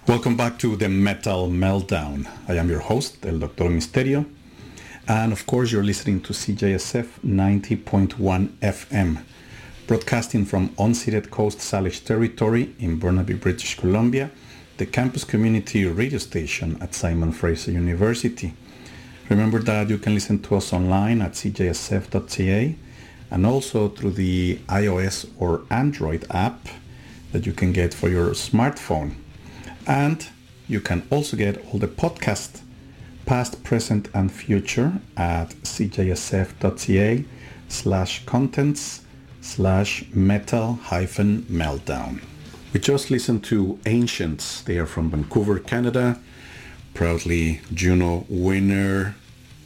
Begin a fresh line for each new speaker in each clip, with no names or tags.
Welcome back to the Metal Meltdown. I am your host, El Doctor Misterio, and of course you're listening to CJSF 90.1 FM, broadcasting from unceded Coast Salish territory in Burnaby, British Columbia, the campus community radio station at Simon Fraser University. Remember that you can listen to us online at cjsf.ca and also through the iOS or Android app that you can get for your smartphone. And you can also get all the podcasts, past, present, and future at cjsf.ca/contents/metal-meltdown. We just listened to Ancients. They are from Vancouver, Canada. Proudly Juno winners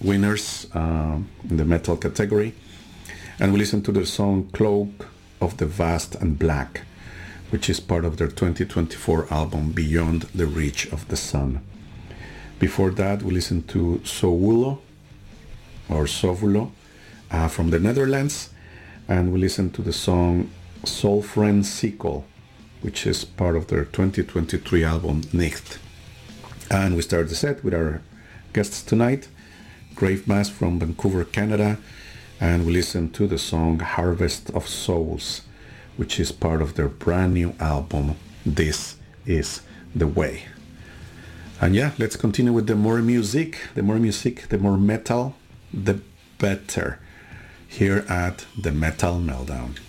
in the metal category. And we listened to the song Cloak of the Vast and Black, which is part of their 2024 album Beyond the Reach of the Sun. Before that, we listened to Sovulo from the Netherlands, and we listened to the song Soulfriend Sequel, which is part of their 2023 album Nicht. And we started the set with our guests tonight, Gravemass from Vancouver, Canada, and we listened to the song Harvest of Souls, which is part of their brand new album, This Is the Way. And yeah, let's continue with the more music, the more metal, the better, here at the Metal Meltdown.